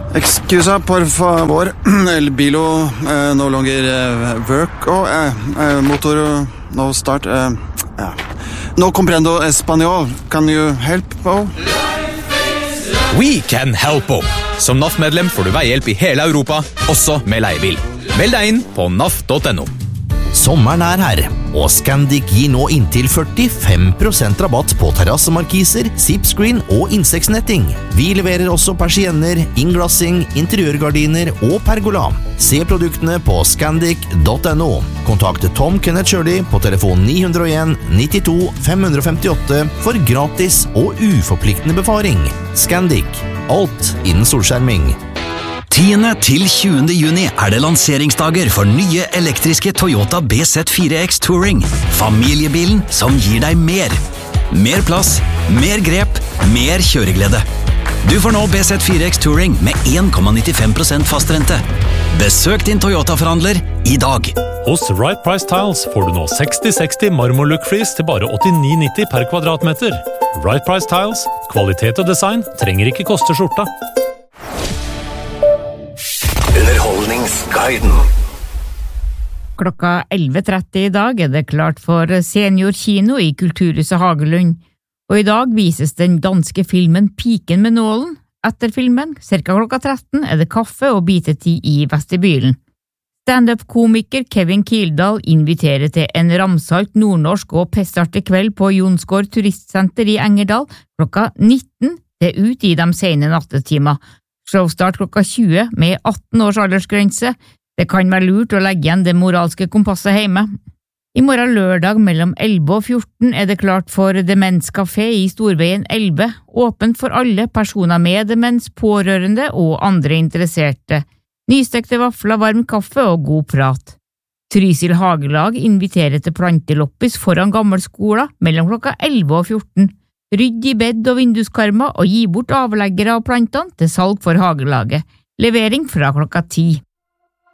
Excusa, por favor. El bilo no longer work. Motor no start. No comprendo español. Can you help? We can help. Som NAF-medlem får du veihjelp I hele Europa, også med leiebil. Meld deg inn på naf.no. Sommeren her, og Scandic gir nå inntil 45% rabatt på terrassemarkiser, zipscreen og insektsnetting. Vi leverer også persienner, innglassing, interiørgardiner og pergola. Se produktene på scandic.no. Kontakt Tom Kenneth Shirley på telefon 901 92 558 for gratis og uforpliktende befaring. Scandic. Alt innen solskjerming. 10. til 20. juni det lanseringsdager for nye elektriske Toyota BZ4X Touring. Familiebilen som gir deg mer. Mer plass, mer grep, mer kjøreglede. Du får nå BZ4X Touring med 1,95% fastrente. Besøk din Toyota-forhandler I dag. Hos Right Price Tiles får du nå 60-60 marmorlook-flis til bare 89,90 per kvadratmeter. Right Price Tiles, kvalitet og design trenger ikke koste skjorta. Underholdningsguiden. Klokka 11:30 I dag det klart for seniorkino I Kulturhuset Hagelund, og I dag vises den danske filmen Piken med nålen. Etter filmen, cirka klokka 13, det kaffe og bitetid I vestibylen. Stand-up-komiker Kevin Kildahl inviterer til en ramsalt nordnorsk og pestartig kveld på Jonsgård turistsenter I Engerdal klokka 19 til ut I de sene nattetimer. Showstart klokka 20 med 18 års aldersgrense. Det kan være lurt å legge igjen det moralske kompasset hjemme. I morgen lørdag mellom 11 og 14 det klart for Demenskafé I Storveien 11, åpent for alle personer med demens, pårørende og andre interesserte. Nystekte vafler, varm kaffe og god prat. Trysil Hagelag inviterer til planteloppis foran gammelskolen mellom klokka 11 og 14. Rydd I bed og vinduskarmer og gi bort avleggere av plantene til salg for hagelaget. Levering fra klokka 10.